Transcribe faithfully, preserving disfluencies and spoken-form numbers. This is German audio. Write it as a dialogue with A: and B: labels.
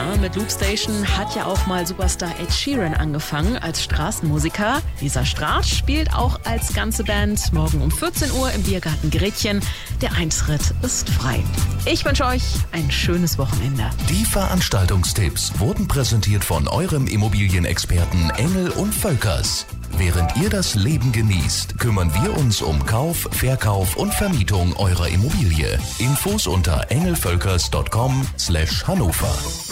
A: Mit Loopstation hat ja auch mal Superstar Ed Sheeran angefangen als Straßenmusiker. Dieser Strat spielt auch als ganze Band morgen um vierzehn Uhr im Biergarten Gretchen. Der Eintritt ist frei. Ich wünsche euch ein schönes Wochenende.
B: Die Veranstaltungstipps wurden präsentiert von eurem Immobilienexperten Engel und Völkers. Während ihr das Leben genießt, kümmern wir uns um Kauf, Verkauf und Vermietung eurer Immobilie. Infos unter engelvölkers punkt com slash Hannover.